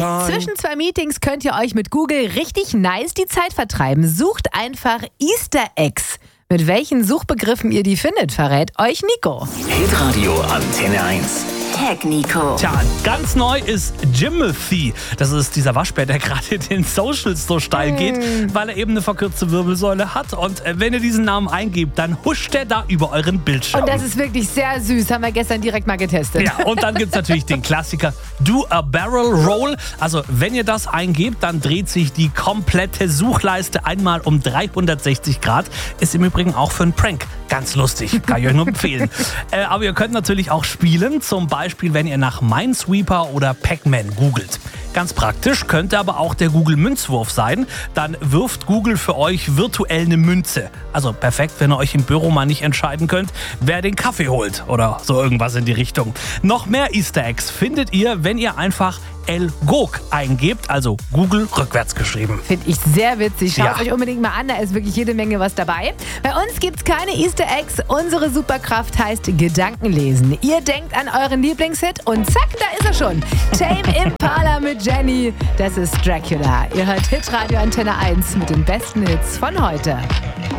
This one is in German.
Zwischen zwei Meetings könnt ihr euch mit Google richtig nice die Zeit vertreiben. Sucht einfach Easter Eggs. Mit welchen Suchbegriffen ihr die findet, verrät euch Nico. Hitradio Antenne 1. Tag Nico. Tja, ganz neu ist Jimothy. Das ist dieser Waschbär, der gerade in den Socials so steil geht, weil er eben eine verkürzte Wirbelsäule hat. Und wenn ihr diesen Namen eingebt, dann huscht er da über euren Bildschirm. Und das ist wirklich sehr süß. Haben wir gestern direkt mal getestet. Ja, und dann gibt es natürlich den Klassiker Do a Barrel Roll. Also wenn ihr das eingebt, dann dreht sich die komplette Suchleiste einmal um 360 Grad. Ist im Übrigen auch für einen Prank ganz lustig. Kann ich euch nur empfehlen. Aber ihr könnt natürlich auch spielen. Zum Beispiel, wenn ihr nach Minesweeper oder Pac-Man googelt. Ganz praktisch könnte aber auch der Google-Münzwurf sein. Dann wirft Google für euch virtuell eine Münze. Also perfekt, wenn ihr euch im Büro mal nicht entscheiden könnt, wer den Kaffee holt oder so irgendwas in die Richtung. Noch mehr Easter Eggs findet ihr, wenn ihr einfach El Gog eingebt, also Google rückwärts geschrieben. Finde ich sehr witzig. Schaut Ja. euch unbedingt mal an, da ist wirklich jede Menge was dabei. Bei uns gibt es keine Easter Eggs. Unsere Superkraft heißt Gedankenlesen. Ihr denkt an euren Lieblingshit und zack, da ist er schon. Tame Impala mit Jenny. Das ist Dracula. Ihr hört Hitradio Antenne 1 mit den besten Hits von heute.